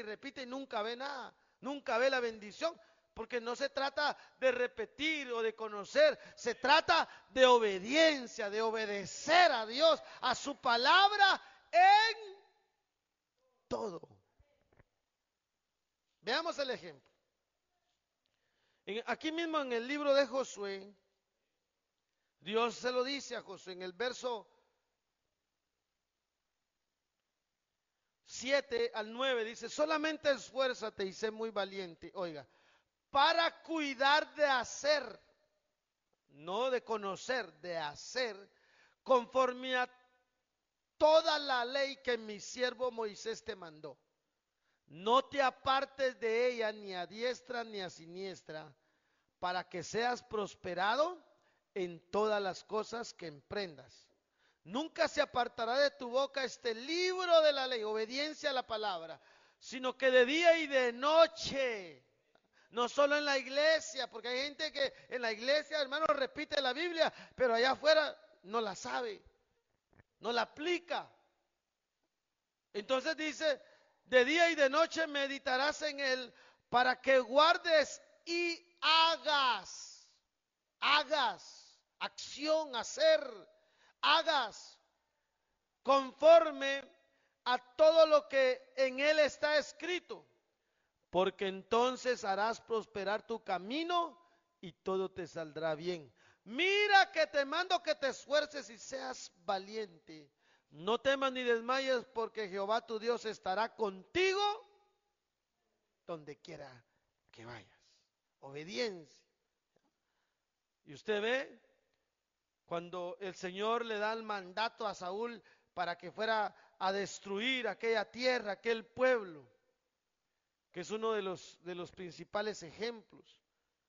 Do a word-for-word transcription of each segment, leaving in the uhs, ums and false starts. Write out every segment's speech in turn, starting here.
repite y nunca ve nada, nunca ve la bendición. Porque no se trata de repetir o de conocer, se trata de obediencia, de obedecer a Dios, a su palabra en todo. Veamos el ejemplo. Aquí mismo en el libro de Josué, Dios se lo dice a Josué en el verso siete al nueve, dice: solamente esfuérzate y sé muy valiente, oiga, para cuidar de hacer, no de conocer, de hacer, conforme a toda la ley que mi siervo Moisés te mandó. No te apartes de ella ni a diestra ni a siniestra, para que seas prosperado en todas las cosas que emprendas. Nunca se apartará de tu boca este libro de la ley, obediencia a la palabra, sino que de día y de noche. No solo en la iglesia, porque hay gente que en la iglesia, hermano, repite la Biblia, pero allá afuera no la sabe, no la aplica. Entonces dice: de día y de noche meditarás en él, para que guardes y hagas, hagas, acción, hacer, hagas, conforme a todo lo que en él está escrito. Porque entonces harás prosperar tu camino y todo te saldrá bien. Mira que te mando que te esfuerces y seas valiente. No temas ni desmayes, porque Jehová tu Dios estará contigo donde quiera que vayas. Obediencia. Y usted ve, cuando el Señor le da el mandato a Saúl para que fuera a destruir aquella tierra, aquel pueblo, que es uno de los, de los principales ejemplos.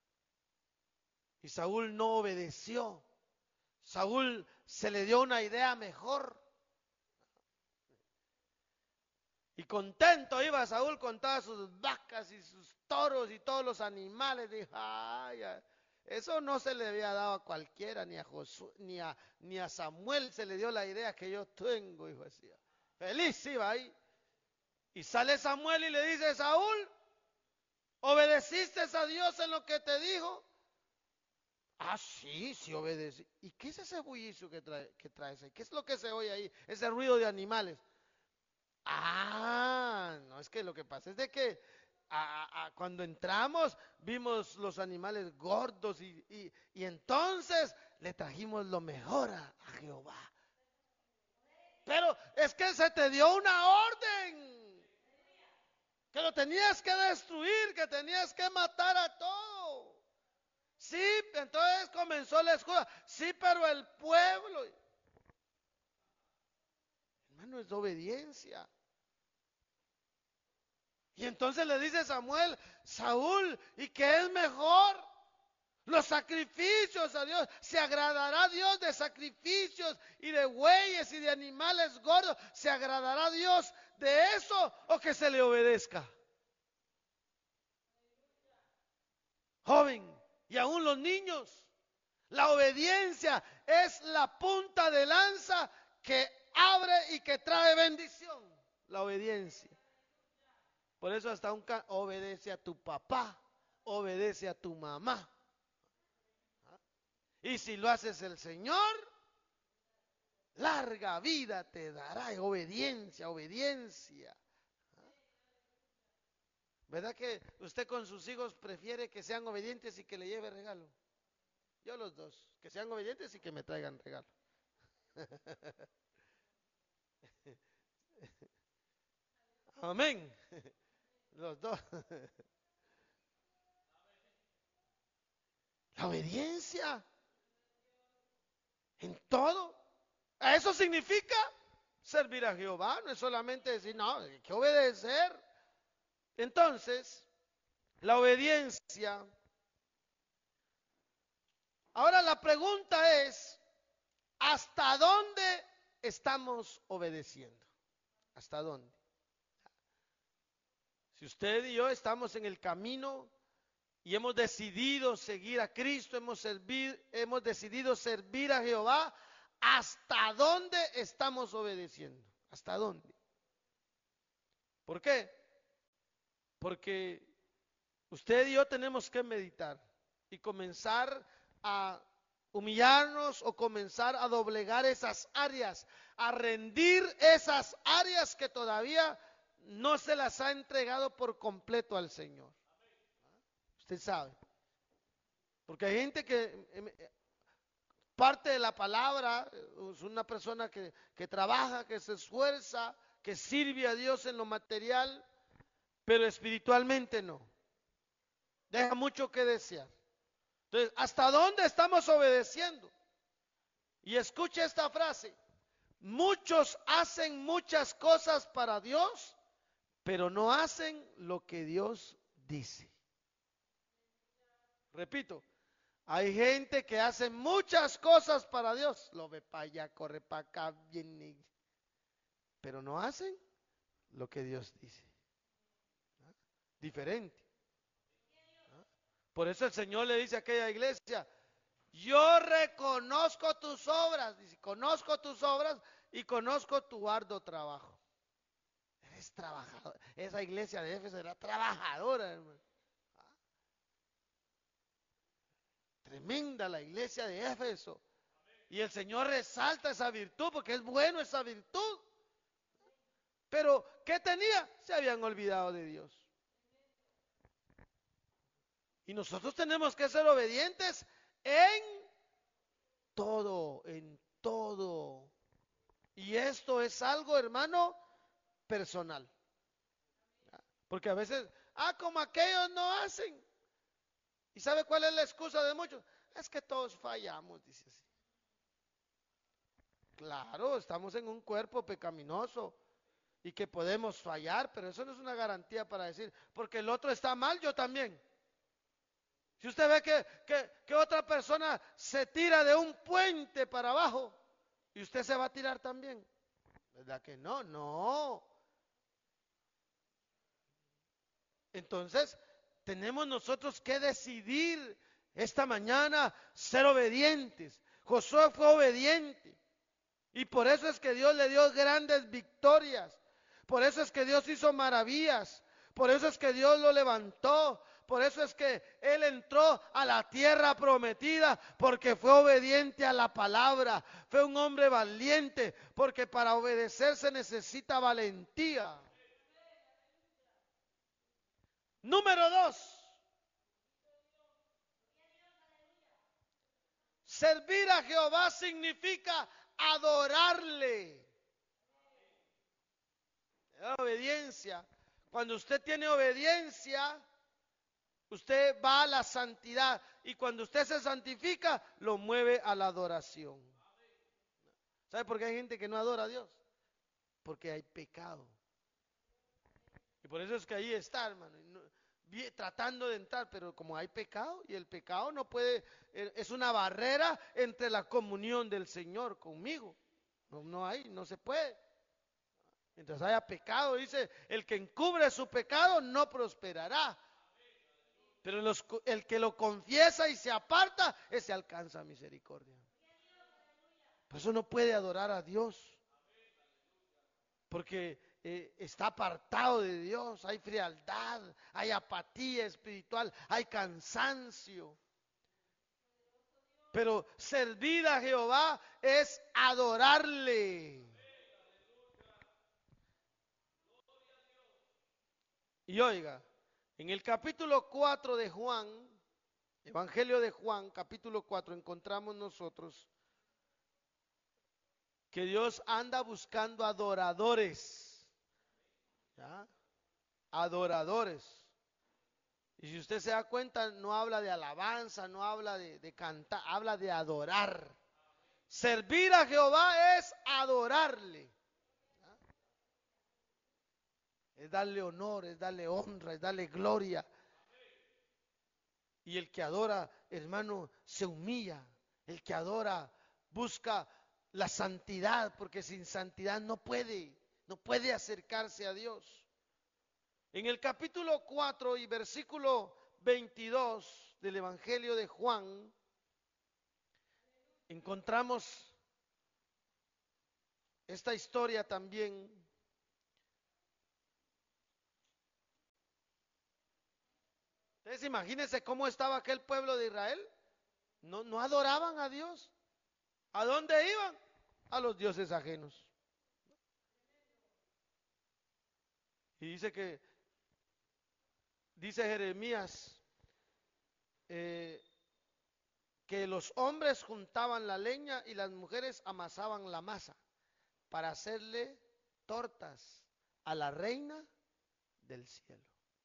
Y Saúl no obedeció. Saúl se le dio una idea mejor. Y contento iba Saúl con todas sus vacas y sus toros y todos los animales. Dijo: ay, eso no se le había dado a cualquiera, ni a Josué, ni a, ni a Samuel se le dio la idea que yo tengo, hijo decía. Feliz iba ahí. Y sale Samuel y le dice: Saúl, ¿obedeciste a Dios en lo que te dijo? Ah, sí, sí obedecí. ¿Y qué es ese bullicio que, trae, que traes ahí? ¿Qué es lo que se oye ahí? Ese ruido de animales. Ah, no, es que lo que pasa es de que a, a, cuando entramos vimos los animales gordos y, y, y entonces le trajimos lo mejor a, a Jehová. Pero es que se te dio una orden, que lo tenías que destruir, que tenías que matar a todo. Sí, entonces comenzó la excusa. Sí, pero el pueblo, hermano, es obediencia. Y entonces le dice Samuel: Saúl, ¿y qué es mejor? Los sacrificios a Dios. ¿Se agradará Dios de sacrificios y de bueyes y de animales gordos? ¿Se agradará Dios de eso o que se le obedezca? Joven, y aún los niños, la obediencia es la punta de lanza que abre y que trae bendición. La obediencia. Por eso hasta un ca- obedece a tu papá, obedece a tu mamá. Y si lo haces el Señor, larga vida te dará. Obediencia, obediencia. ¿Verdad que usted con sus hijos prefiere que sean obedientes y que le lleve regalo? Yo los dos, que sean obedientes y que me traigan regalo. Amén. Los dos. La obediencia en todo. Eso significa servir a Jehová. No es solamente decir, no, hay que obedecer. Entonces, la obediencia. Ahora la pregunta es: ¿hasta dónde estamos obedeciendo? ¿Hasta dónde? Si usted y yo estamos en el camino y hemos decidido seguir a Cristo, hemos, servir, hemos decidido servir a Jehová, ¿hasta dónde estamos obedeciendo? ¿Hasta dónde? ¿Por qué? Porque usted y yo tenemos que meditar y comenzar a humillarnos o comenzar a doblegar esas áreas, a rendir esas áreas que todavía no se las ha entregado por completo al Señor. Usted sabe. Porque hay gente que parte de la palabra es una persona que, que trabaja, que se esfuerza, que sirve a Dios en lo material, pero espiritualmente no. Deja mucho que desear. Entonces, ¿hasta dónde estamos obedeciendo? Y escuche esta frase. Muchos hacen muchas cosas para Dios, pero no hacen lo que Dios dice. Repito, hay gente que hace muchas cosas para Dios. Lo ve para allá, corre para acá, viene, pero no hacen lo que Dios dice. ¿Ah? Diferente. ¿Ah? Por eso el Señor le dice a aquella iglesia, yo reconozco tus obras, dice, conozco tus obras y conozco tu arduo trabajo. Eres trabajador. Esa iglesia de Éfeso era trabajadora, hermano. Tremenda la iglesia de Éfeso. Y el Señor resalta esa virtud porque es bueno esa virtud. Pero, ¿qué tenía? Se habían olvidado de Dios. Y nosotros tenemos que ser obedientes en todo, en todo. Y esto es algo, hermano, personal. Porque a veces, ah, como aquellos no hacen. ¿Y sabe cuál es la excusa de muchos? Es que todos fallamos, dice así. Claro, estamos en un cuerpo pecaminoso y que podemos fallar, pero eso no es una garantía para decir, porque el otro está mal, yo también. Si usted ve que, que, que otra persona se tira de un puente para abajo y usted se va a tirar también, ¿verdad que no? No. Entonces, tenemos nosotros que decidir esta mañana ser obedientes. Josué fue obediente. Y por eso es que Dios le dio grandes victorias. Por eso es que Dios hizo maravillas. Por eso es que Dios lo levantó. Por eso es que Él entró a la tierra prometida. Porque fue obediente a la palabra. Fue un hombre valiente. Porque para obedecer se necesita valentía. Número dos. Servir a Jehová significa adorarle. La obediencia. Cuando usted tiene obediencia, usted va a la santidad. Y cuando usted se santifica, lo mueve a la adoración. ¿Sabe por qué hay gente que no adora a Dios? Porque hay pecado. Y por eso es que ahí está, hermano, tratando de entrar, pero como hay pecado, y el pecado no puede, es una barrera entre la comunión del Señor conmigo. No, no hay, no se puede. Mientras haya pecado, dice, el que encubre su pecado no prosperará. Pero los, el que lo confiesa y se aparta, ese alcanza misericordia. Por eso no puede adorar a Dios. Porque eh, está apartado de Dios, hay frialdad, hay apatía espiritual, hay cansancio. Pero servir a Jehová es adorarle. Y oiga, en el capítulo cuatro de Juan, Evangelio de Juan, capítulo cuatro, encontramos nosotros que Dios anda buscando adoradores. ¿Ya? Adoradores. Y si usted se da cuenta, no habla de alabanza, no habla de, de cantar, habla de adorar. Servir a Jehová es adorarle. ¿Ya? Es darle honor, es darle honra, es darle gloria. Y el que adora, hermano, se humilla. El que adora busca la santidad, porque sin santidad no puede, no puede acercarse a Dios. En el capítulo cuatro y versículo veintidós del Evangelio de Juan, encontramos esta historia también. Entonces imagínense cómo estaba aquel pueblo de Israel. No, no adoraban a Dios. ¿A dónde iban? A los dioses ajenos. Y dice que, dice Jeremías, eh, que los hombres juntaban la leña y las mujeres amasaban la masa para hacerle tortas a la reina del cielo.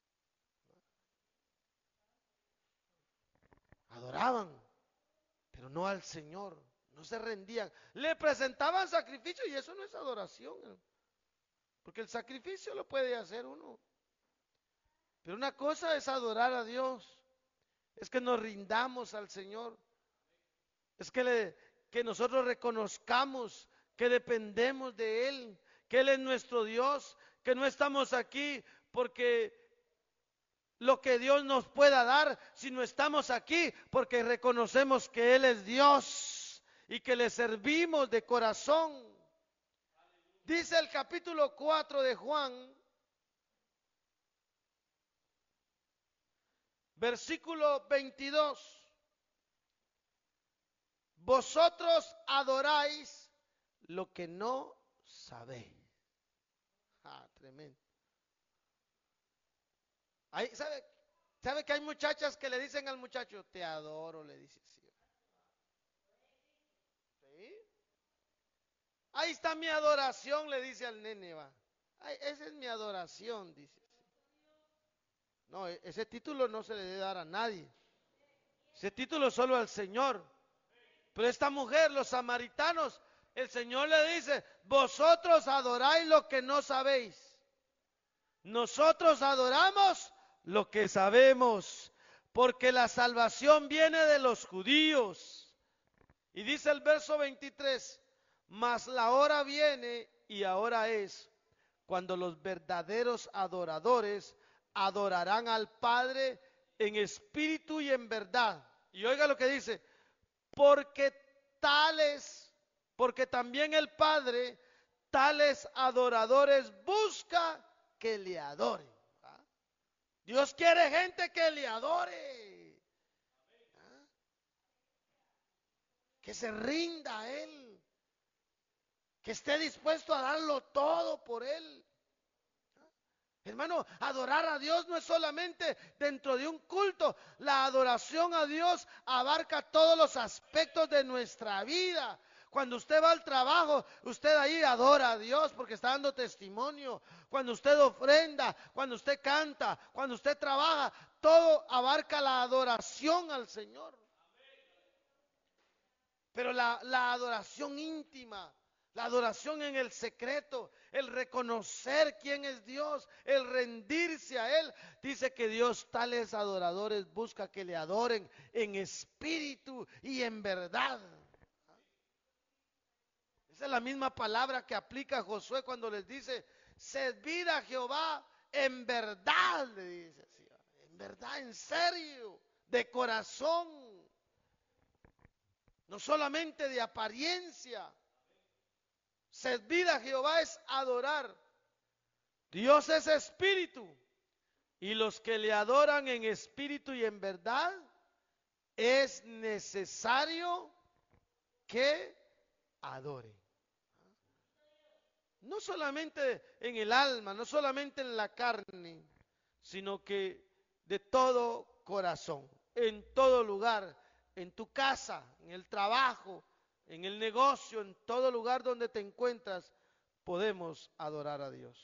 Adoraban, pero no al Señor, no se rendían. Le presentaban sacrificio y eso no es adoración, porque el sacrificio lo puede hacer uno. Pero una cosa es adorar a Dios, es que nos rindamos al Señor, es que, le, que nosotros reconozcamos que dependemos de Él, que Él es nuestro Dios, que no estamos aquí porque lo que Dios nos pueda dar, sino estamos aquí porque reconocemos que Él es Dios y que le servimos de corazón. Dice el capítulo cuatro de Juan, versículo veintidós. Vosotros adoráis lo que no sabéis. Ah, tremendo. Ahí, ¿sabe, ¿Sabe que hay muchachas que le dicen al muchacho, te adoro, le dice así? ¿Sí? Ahí está mi adoración, le dice al nene, va. Ay, esa es mi adoración, dice. No, ese título no se le debe dar a nadie. Ese título solo al Señor. Pero esta mujer, los samaritanos, el Señor le dice, vosotros adoráis lo que no sabéis. Nosotros adoramos lo que sabemos, porque la salvación viene de los judíos. Y dice el verso veintitrés, mas la hora viene y ahora es, cuando los verdaderos adoradores adorarán al Padre en espíritu y en verdad. Y oiga lo que dice, porque tales, porque también el Padre, tales adoradores busca que le adoren. ¿Ah? Dios quiere gente que le adore. ¿Ah? Que se rinda a Él. Que esté dispuesto a darlo todo por Él. Hermano, adorar a Dios no es solamente dentro de un culto. La adoración a Dios abarca todos los aspectos de nuestra vida. Cuando usted va al trabajo, usted ahí adora a Dios porque está dando testimonio. Cuando usted ofrenda, cuando usted canta, cuando usted trabaja, todo abarca la adoración al Señor. Pero la, la adoración íntima, la adoración en el secreto, el reconocer quién es Dios, el rendirse a Él. Dice que Dios tales adoradores busca que le adoren en espíritu y en verdad. Esa es la misma palabra que aplica Josué cuando les dice, servid a Jehová en verdad, le dice así, en verdad, en serio, de corazón, no solamente de apariencia. Servir a Jehová es adorar. Dios es espíritu y los que le adoran en espíritu y en verdad es necesario que adoren. No solamente en el alma, no solamente en la carne, sino que de todo corazón, en todo lugar, en tu casa, en el trabajo, en el negocio, en todo lugar donde te encuentras, podemos adorar a Dios.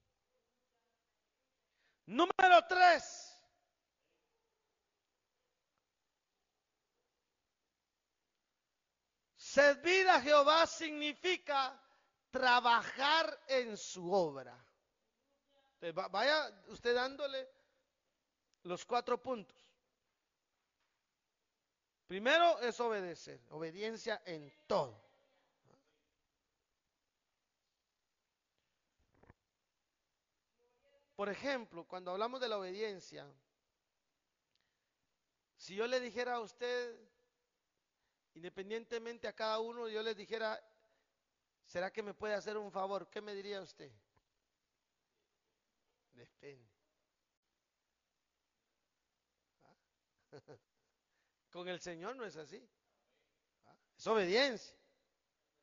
Número tres. Servir a Jehová significa trabajar en su obra. Vaya usted dándole los cuatro puntos. Primero es obedecer, obediencia en todo. Por ejemplo, cuando hablamos de la obediencia, si yo le dijera a usted, independientemente a cada uno, yo les dijera, ¿será que me puede hacer un favor? ¿Qué me diría usted? Depende. Con el Señor no es así. ¿Ah? Es obediencia.